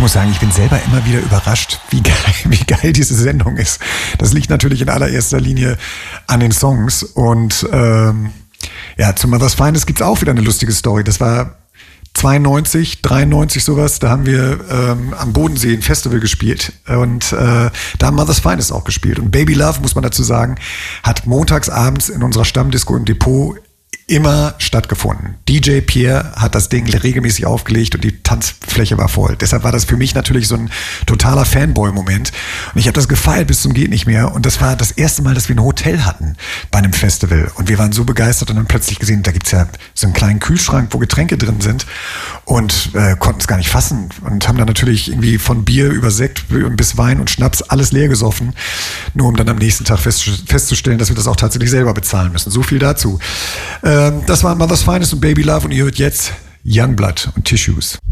muss sagen, ich bin selber immer wieder überrascht, wie geil diese Sendung ist. Das liegt natürlich in allererster Linie an den Songs. Und ja, zu Mother's Finest gibt's auch wieder eine lustige Story. Das war 92, 93 sowas, da haben wir am Bodensee ein Festival gespielt und da haben Mother's Finest auch gespielt. Und Baby Love, muss man dazu sagen, hat montags abends in unserer Stammdisco im Depot immer stattgefunden. DJ Pierre hat das Ding regelmäßig aufgelegt und die Tanzfläche war voll. Deshalb war das für mich natürlich so ein totaler Fanboy-Moment. Und ich habe das gefeiert bis zum geht nicht mehr. Und das war das erste Mal, dass wir ein Hotel hatten bei einem Festival. Und wir waren so begeistert und dann plötzlich gesehen, da gibt's ja so einen kleinen Kühlschrank, wo Getränke drin sind und konnten es gar nicht fassen. Und haben dann natürlich irgendwie von Bier über Sekt bis Wein und Schnaps alles leer gesoffen, nur um dann am nächsten Tag festzustellen, dass wir das auch tatsächlich selber bezahlen müssen. So viel dazu. Das war Mother's Finest und Baby Love und ihr hört jetzt Youngblood und Tissues.